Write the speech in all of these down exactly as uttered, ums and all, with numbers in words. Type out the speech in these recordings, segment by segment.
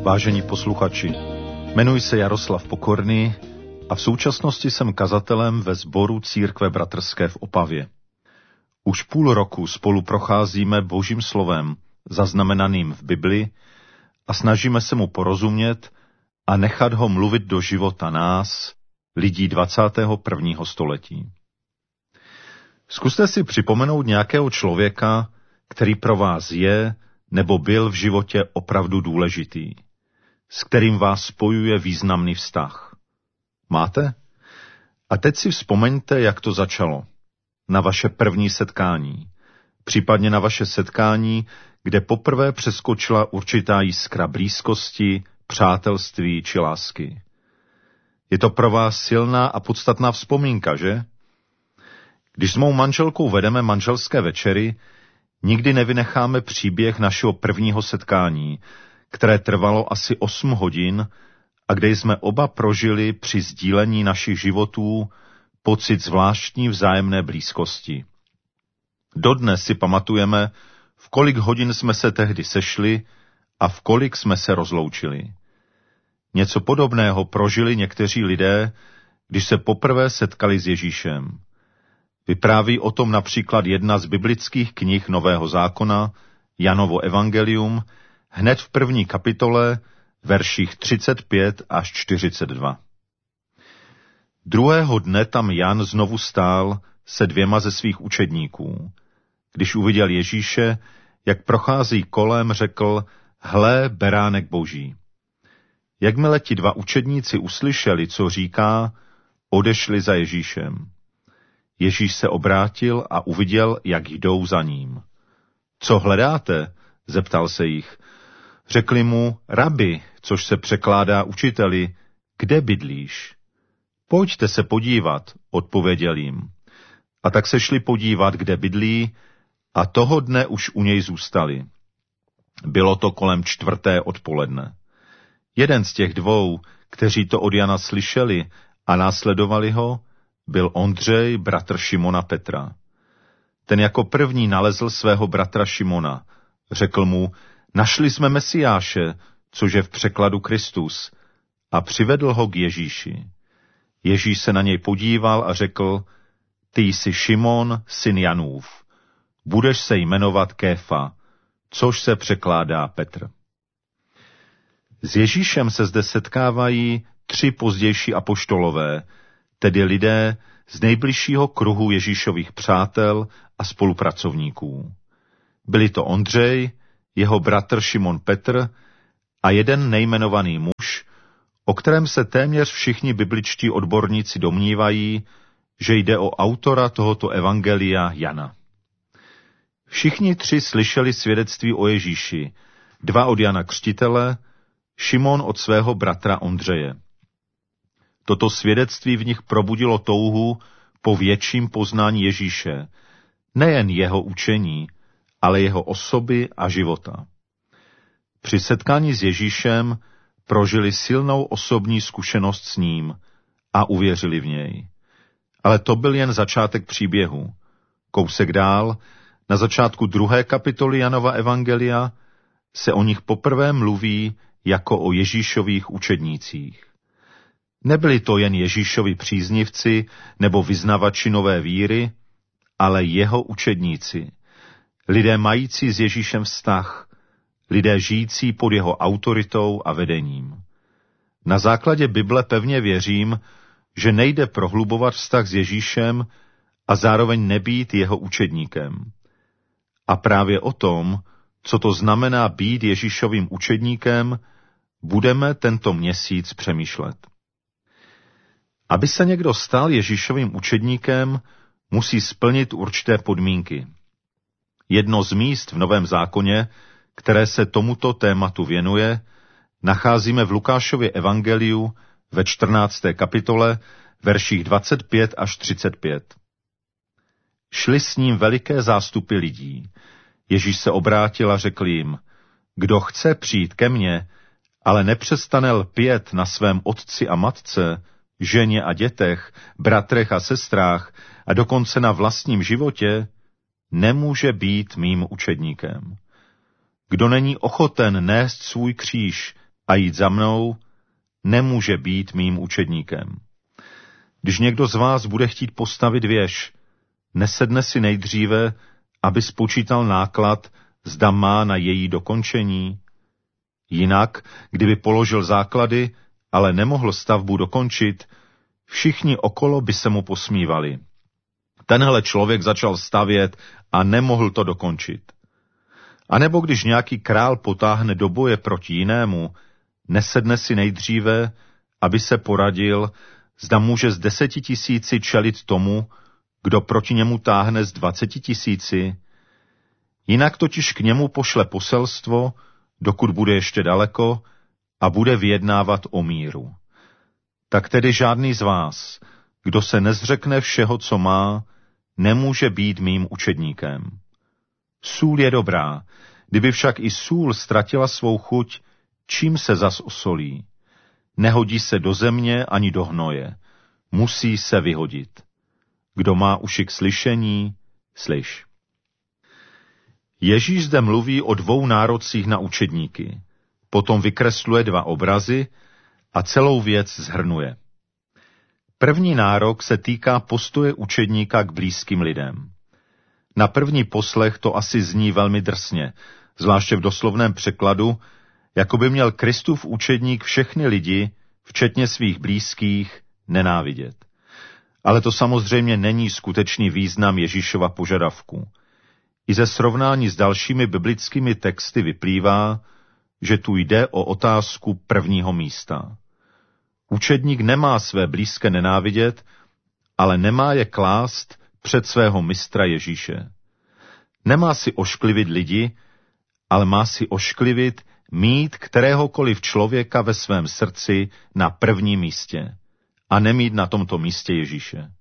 Vážení posluchači, jmenuji se Jaroslav Pokorný a v současnosti jsem kazatelem ve sboru Církve bratrské v Opavě. Už půl roku spolu procházíme Božím slovem, zaznamenaným v Bibli, a snažíme se mu porozumět a nechat ho mluvit do života nás, lidí dvacátého prvního století. Zkuste si připomenout nějakého člověka, který pro vás je nebo byl v životě opravdu důležitý, s kterým vás spojuje významný vztah. Máte? A teď si vzpomeňte, jak to začalo. Na vaše první setkání, případně na vaše setkání, kde poprvé přeskočila určitá jiskra blízkosti, přátelství či lásky. Je to pro vás silná a podstatná vzpomínka, že? Když s mou manželkou vedeme manželské večery, nikdy nevynecháme příběh našeho prvního setkání, které trvalo asi osm hodin a kde jsme oba prožili při sdílení našich životů pocit zvláštní vzájemné blízkosti. Dodnes si pamatujeme, v kolik hodin jsme se tehdy sešli a v kolik jsme se rozloučili. Něco podobného prožili někteří lidé, když se poprvé setkali s Ježíšem. Vypráví o tom například jedna z biblických knih Nového zákona, Janovo evangelium, hned v první kapitole, verších třicet pět až čtyřicet dva. Druhého dne tam Jan znovu stál se dvěma ze svých učedníků. Když uviděl Ježíše, jak prochází kolem, řekl: Hle, beránek Boží. Jakmile ti dva učedníci uslyšeli, co říká, odešli za Ježíšem. Ježíš se obrátil a uviděl, jak jdou za ním. Co hledáte? Zeptal se jich. Řekli mu: Rabi, což se překládá učiteli, kde bydlíš? Pojďte se podívat, odpověděl jim. A tak se šli podívat, kde bydlí, a toho dne už u něj zůstali. Bylo to kolem čtvrté odpoledne. Jeden z těch dvou, kteří to od Jana slyšeli a následovali ho, byl Ondřej, bratr Šimona Petra. Ten jako první nalezl svého bratra Šimona. Řekl mu: Našli jsme Mesiáše, což je v překladu Kristus, a přivedl ho k Ježíši. Ježíš se na něj podíval a řekl: Ty jsi Šimon, syn Janův. Budeš se jmenovat Kéfa, což se překládá Petr. S Ježíšem se zde setkávají tři pozdější apoštolové, tedy lidé z nejbližšího kruhu Ježíšových přátel a spolupracovníků. Byli to Ondřej, jeho bratr Šimon Petr a jeden nejmenovaný muž, o kterém se téměř všichni bibličtí odborníci domnívají, že jde o autora tohoto evangelia Jana. Všichni tři slyšeli svědectví o Ježíši, dva od Jana Křtitele, Šimon od svého bratra Ondřeje. Toto svědectví v nich probudilo touhu po větším poznání Ježíše, nejen jeho učení, ale jeho osoby a života. Při setkání s Ježíšem prožili silnou osobní zkušenost s ním a uvěřili v něj. Ale to byl jen začátek příběhu. Kousek dál, na začátku druhé kapitoly Janova evangelia, se o nich poprvé mluví jako o Ježíšových učednících. Nebyli to jen Ježíšovi příznivci nebo vyznavači nové víry, ale jeho učedníci. Lidé mající s Ježíšem vztah, lidé žijící pod jeho autoritou a vedením. Na základě Bible pevně věřím, že nejde prohlubovat vztah s Ježíšem a zároveň nebýt jeho učedníkem. A právě o tom, co to znamená být Ježíšovým učedníkem, budeme tento měsíc přemýšlet. Aby se někdo stal Ježíšovým učedníkem, musí splnit určité podmínky. Jedno z míst v Novém zákoně, které se tomuto tématu věnuje, nacházíme v Lukášově evangeliu ve čtrnácté kapitole, verších dvacet pět až třicet pět. Šli s ním veliké zástupy lidí. Ježíš se obrátil a řekl jim: Kdo chce přijít ke mně, ale nepřestane lpět na svém otci a matce, ženě a dětech, bratrech a sestrách a dokonce na vlastním životě, nemůže být mým učedníkem. Kdo není ochoten nést svůj kříž a jít za mnou, nemůže být mým učedníkem. Když někdo z vás bude chtít postavit věž, nesedne si nejdříve, aby spočítal náklad, zda má na její dokončení. Jinak, kdyby položil základy, ale nemohl stavbu dokončit, všichni okolo by se mu posmívali. Tenhle člověk začal stavět a nemohl to dokončit. A nebo když nějaký král potáhne do boje proti jinému, nesedne si nejdříve, aby se poradil, zda může z deseti tisíci čelit tomu, kdo proti němu táhne z dvaceti tisíci. Jinak totiž k němu pošle poselstvo, dokud bude ještě daleko, a bude vyjednávat o míru. Tak tedy žádný z vás, kdo se nezřekne všeho, co má, nemůže být mým učedníkem. Sůl je dobrá, kdyby však i sůl ztratila svou chuť, čím se zas osolí? Nehodí se do země ani do hnoje, musí se vyhodit. Kdo má uši k slyšení, slyš. Ježíš zde mluví o dvou nárocích na učedníky, potom vykresluje dva obrazy a celou věc shrnuje. První nárok se týká postoje učedníka k blízkým lidem. Na první poslech to asi zní velmi drsně, zvláště v doslovném překladu, jako by měl Kristův učedník všechny lidi, včetně svých blízkých, nenávidět. Ale to samozřejmě není skutečný význam Ježíšova požadavku. I ze srovnání s dalšími biblickými texty vyplývá, že tu jde o otázku prvního místa. Učedník nemá své blízké nenávidět, ale nemá je klást před svého mistra Ježíše. Nemá si ošklivit lidi, ale má si ošklivit mít kteréhokoliv člověka ve svém srdci na prvním místě a nemít na tomto místě Ježíše.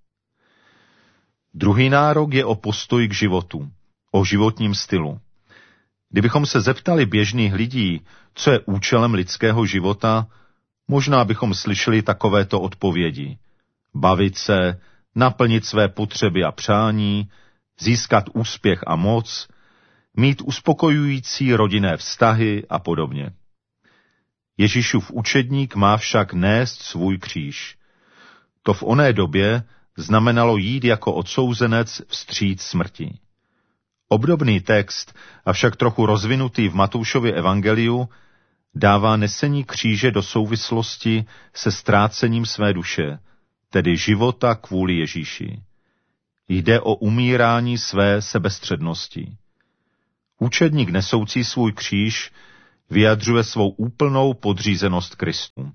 Druhý nárok je o postoji k životu, o životním stylu. Kdybychom se zeptali běžných lidí, co je účelem lidského života, možná bychom slyšeli takovéto odpovědi. Bavit se, naplnit své potřeby a přání, získat úspěch a moc, mít uspokojující rodinné vztahy a podobně. Ježíšův učedník má však nést svůj kříž. To v oné době znamenalo jít jako odsouzenec vstříc smrti. Obdobný text, avšak trochu rozvinutý v Matoušově evangeliu, dává nesení kříže do souvislosti se ztrácením své duše, tedy života kvůli Ježíši. Jde o umírání své sebestřednosti. Učedník nesoucí svůj kříž vyjadřuje svou úplnou podřízenost Kristu.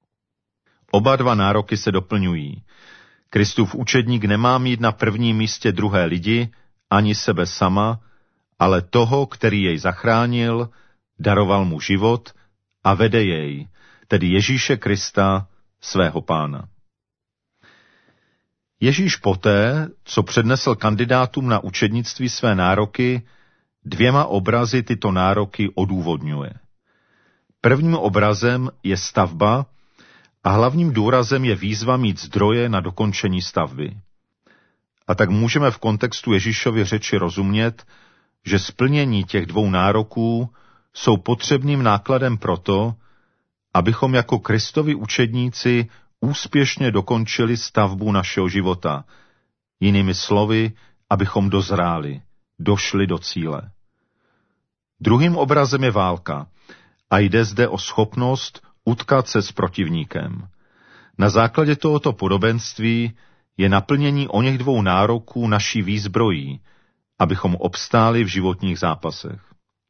Oba dva nároky se doplňují. Kristův učedník nemá mít na prvním místě druhé lidi, ani sebe sama, ale toho, který jej zachránil, daroval mu život a vede jej, tedy Ježíše Krista, svého Pána. Ježíš poté, co přednesl kandidátům na učednictví své nároky, dvěma obrazy tyto nároky odůvodňuje. Prvním obrazem je stavba a hlavním důrazem je výzva mít zdroje na dokončení stavby. A tak můžeme v kontextu Ježíšovy řeči rozumět, že splnění těch dvou nároků jsou potřebným nákladem proto, abychom jako Kristovi učedníci úspěšně dokončili stavbu našeho života, jinými slovy, abychom dozráli, došli do cíle. Druhým obrazem je válka a jde zde o schopnost utkat se s protivníkem. Na základě tohoto podobenství je naplnění oněch dvou nároků naší výzbrojí, abychom obstáli v životních zápasech.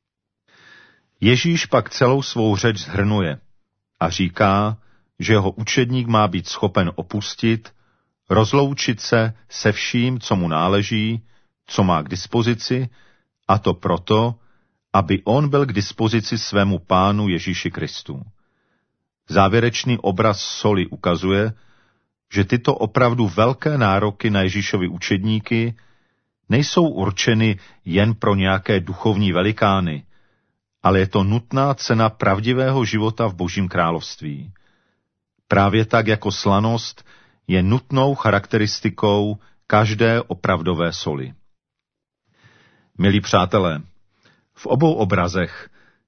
Ježíš pak celou svou řeč shrnuje a říká, že jeho učedník má být schopen opustit, rozloučit se se vším, co mu náleží, co má k dispozici, a to proto, aby on byl k dispozici svému Pánu Ježíši Kristu. Závěrečný obraz soli ukazuje, že tyto opravdu velké nároky na Ježíšovi učedníky nejsou určeny jen pro nějaké duchovní velikány, ale je to nutná cena pravdivého života v Božím království. Právě tak jako slanost je nutnou charakteristikou každé opravdové soli. Milí přátelé, v obou obrazech,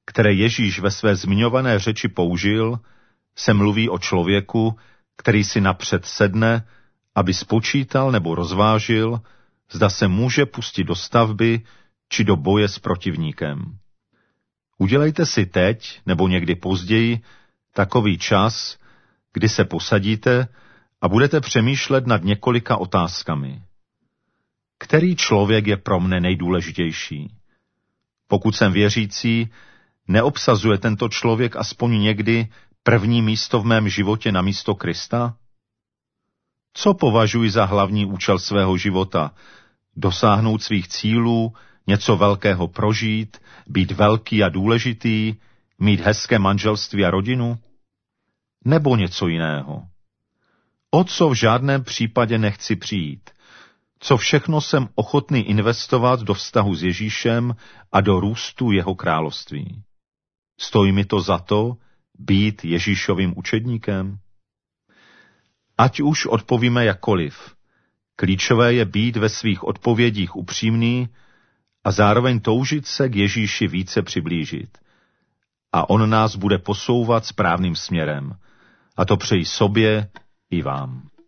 které Ježíš ve své zmiňované řeči použil, se mluví o člověku, který si napřed sedne, aby spočítal nebo rozvážil, zda se může pustit do stavby či do boje s protivníkem. Udělejte si teď nebo někdy později takový čas, kdy se posadíte a budete přemýšlet nad několika otázkami. Který člověk je pro mne nejdůležitější? Pokud jsem věřící, neobsazuje tento člověk aspoň někdy první místo v mém životě na místo Krista? Co považuji za hlavní účel svého života? Dosáhnout svých cílů, něco velkého prožít, být velký a důležitý, mít hezké manželství a rodinu? Nebo něco jiného? O co v žádném případě nechci přijít? Co všechno jsem ochotný investovat do vztahu s Ježíšem a do růstu jeho království? Stojí mi to za to být Ježíšovým učedníkem? Ať už odpovíme jakkoliv, klíčové je být ve svých odpovědích upřímný a zároveň toužit se k Ježíši více přiblížit. A on nás bude posouvat správným směrem. A to přeji sobě i vám.